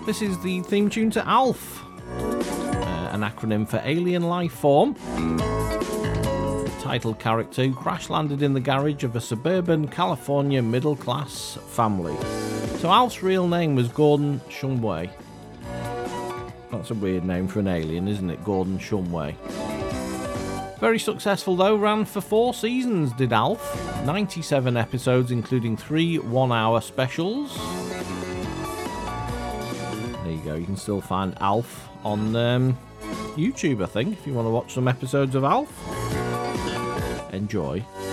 This is the theme tune to ALF, an acronym for Alien Life Form. The title character who crash-landed in the garage of a suburban California middle-class family. So Alf's real name was Gordon Shumway. That's a weird name for an alien, isn't it? Gordon Shumway. Very successful though, ran for 4 seasons, did Alf. 97 episodes, including 3 one-hour specials. There you go, you can still find Alf on YouTube, I think, if you want to watch some episodes of Alf. Enjoy.